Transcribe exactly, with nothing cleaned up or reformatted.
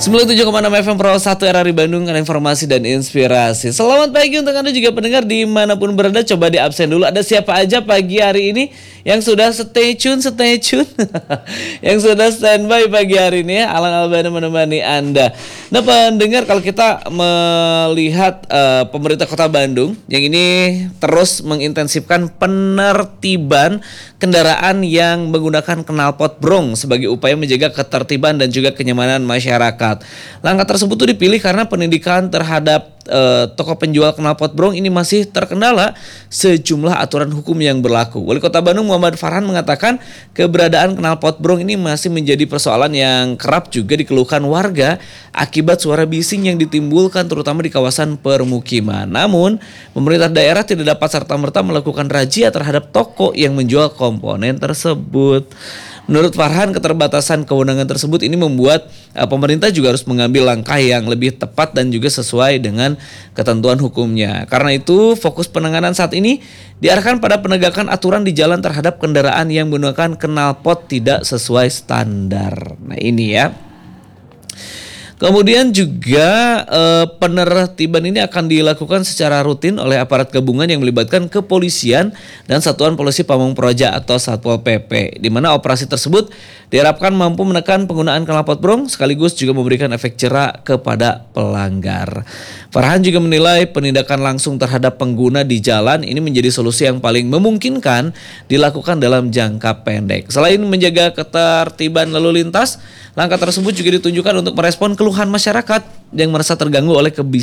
sembilan puluh tujuh koma enam F M Pro satu R R I Bandung, ada informasi dan inspirasi. Selamat pagi untuk Anda juga pendengar dimanapun berada. Coba di absen dulu, ada siapa aja pagi hari ini yang sudah stay tune, stay tune yang sudah standby pagi hari ini ya. Alang Albana menemani Anda. Nah pendengar, kalau kita melihat uh, pemerintah kota Bandung yang ini terus mengintensifkan penertiban kendaraan yang menggunakan knalpot brong sebagai upaya menjaga ketertiban dan juga kenyamanan masyarakat. Langkah tersebut tuh dipilih karena pendidikan terhadap uh, toko penjual knalpot brong ini masih terkendala sejumlah aturan hukum yang berlaku. Wali Kota Bandung Muhammad Farhan mengatakan keberadaan knalpot brong ini masih menjadi persoalan yang kerap juga dikeluhkan warga akibat suara bising yang ditimbulkan terutama di kawasan permukiman. Namun, pemerintah daerah tidak dapat serta-merta melakukan razia terhadap toko yang menjual komponen tersebut. Menurut Farhan, keterbatasan kewenangan tersebut ini membuat uh, pemerintah juga harus mengambil langkah yang lebih tepat dan juga sesuai dengan ketentuan hukumnya. Karena itu, fokus penanganan saat ini diarahkan pada penegakan aturan di jalan terhadap kendaraan yang menggunakan knalpot tidak sesuai standar. Nah ini ya. Kemudian juga eh, penertiban ini akan dilakukan secara rutin oleh aparat gabungan yang melibatkan kepolisian dan Satuan Polisi Pamong Praja atau Satpol P P, di mana operasi tersebut diharapkan mampu menekan penggunaan knalpot brong sekaligus juga memberikan efek jera kepada pelanggar. Farhan juga menilai penindakan langsung terhadap pengguna di jalan ini menjadi solusi yang paling memungkinkan dilakukan dalam jangka pendek. Selain menjaga ketertiban lalu lintas, langkah tersebut juga ditunjukkan untuk merespon keluhan masyarakat yang merasa terganggu oleh kebijakan